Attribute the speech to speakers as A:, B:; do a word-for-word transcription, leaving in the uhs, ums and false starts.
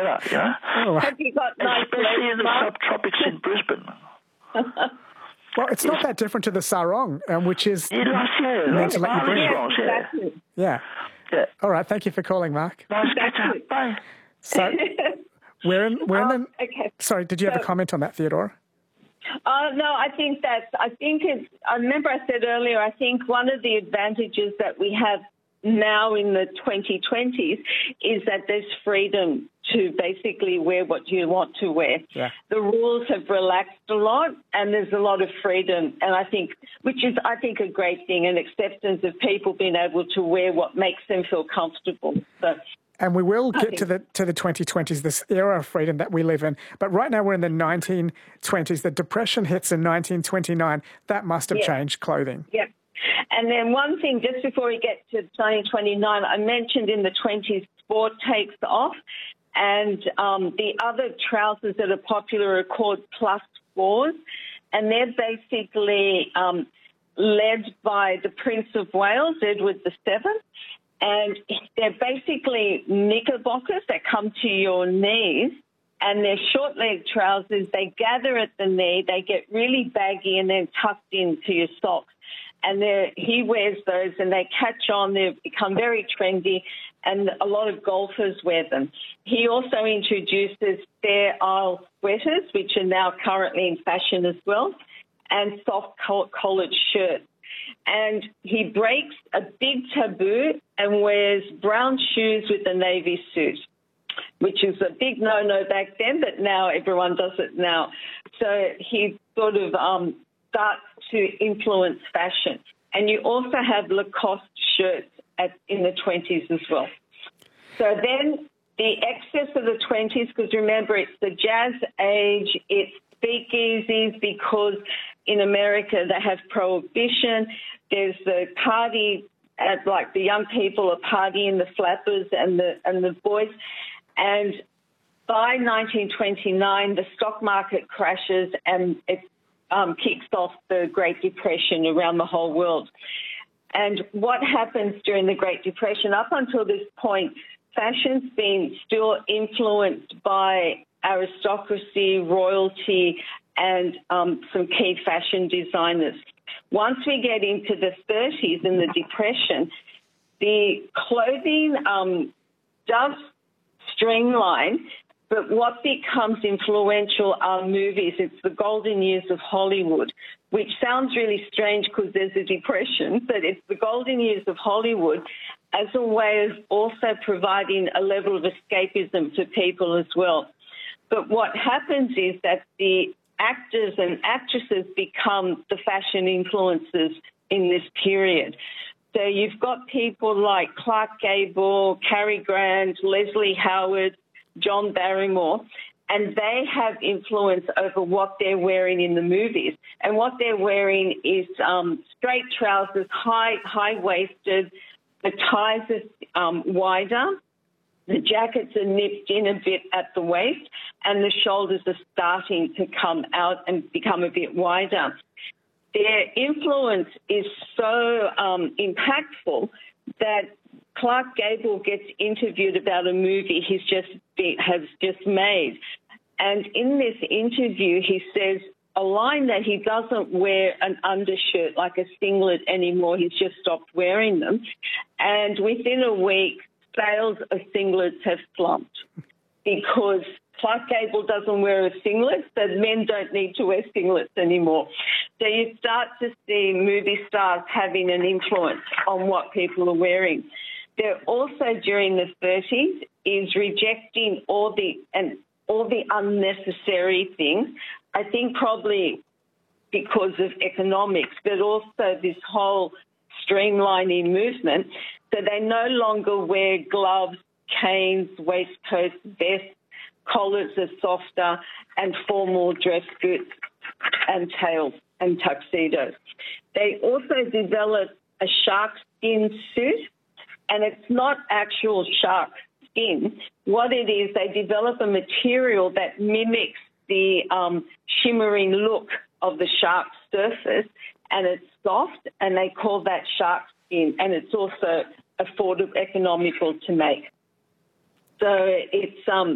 A: weather, you know.
B: Oh.
C: Have you got nice
A: Especially in the
C: Mark?
A: subtropics in Brisbane.
B: Well, it's not that different to the sarong, um, which is
A: Yeah, yeah,
B: meant to let you breathe.
A: Armstrongs, yeah.
C: Exactly.
B: Yeah.
A: Yeah.
B: All right. Thank you for calling, Mark.
A: Nice catch up. Bye.
B: So we're in. We're in
C: Um,
B: the.
C: okay.
B: Sorry. Did you have a
C: So-
B: comment on that, Theodora?
C: Uh, no, I think that's, I think it's, I remember I said earlier, I think one of the advantages that we have now in the twenty twenties is that there's freedom to basically wear what you want to wear.
B: Yeah.
C: The rules have relaxed a lot and there's a lot of freedom. And I think, which is, I think, a great thing, an acceptance of people being able to wear what makes them feel comfortable. So,
B: And we will get
C: Okay.
B: to the to the twenty twenties, this era of freedom that we live in. But right now we're in the nineteen twenties. The Depression hits in nineteen twenty-nine. That must have
C: Yeah.
B: changed clothing.
C: yeah. And then one thing, just before we get to nineteen twenty-nine, I mentioned in the twenties, sport takes off. And um, the other trousers that are popular are called plus fours. And they're basically um, led by the Prince of Wales, Edward the Seventh. And they're basically knickerbockers that come to your knees, and they're short-leg trousers. They gather at the knee, they get really baggy and then tucked into your socks. And they're, he wears those, and they catch on. They've become very trendy, and a lot of golfers wear them. He also introduces Fair Isle sweaters, which are now currently in fashion as well, and soft collared shirts. And he breaks a big taboo and wears brown shoes with a navy suit, which is a big no-no back then, but now everyone does it now. So he sort of um, starts to influence fashion. And you also have Lacoste shirts at, in the twenties as well. So then the excess of the twenties, because remember, it's the jazz age, it's speakeasies because in America they have prohibition. There's the party, at, like the young people are partying, the flappers and the and the boys. And by nineteen twenty-nine, the stock market crashes and it um, kicks off the Great Depression around the whole world. And what happens during the Great Depression, up until this point, fashion's been still influenced by aristocracy, royalty, and um, some key fashion designers. Once we get into the thirties and the Depression, the clothing um, does streamline, but what becomes influential are movies. It's the golden years of Hollywood, which sounds really strange because there's a depression, but it's the golden years of Hollywood as a way of also providing a level of escapism for people as well. But what happens is that the actors and actresses become the fashion influencers in this period. So you've got people like Clark Gable, Cary Grant, Leslie Howard, John Barrymore, and they have influence over what they're wearing in the movies. And what they're wearing is um, straight trousers, high, high-waisted, the ties are um, wider, the jackets are nipped in a bit at the waist, and the shoulders are starting to come out and become a bit wider. Their influence is so um, impactful that Clark Gable gets interviewed about a movie he's just be, has just made. And in this interview, he says a line that he doesn't wear an undershirt like a singlet anymore. He's just stopped wearing them. And within a week, sales of singlets have slumped because Clark Gable doesn't wear a singlet, so men don't need to wear singlets anymore. So you start to see movie stars having an influence on what people are wearing. They're also, during the thirties, is rejecting all the and all the unnecessary things. I think probably because of economics, but also this whole streamlining movement. So they no longer wear gloves, canes, waistcoats, vests, collars are softer, and formal dress boots and tails and tuxedos. They also developed a shark skin suit, and it's not actual shark skin. What it is, they develop a material that mimics the um, shimmering look of the shark's surface, and it's soft, and they call that shark skin, and it's also affordable, economical to make. So it's um,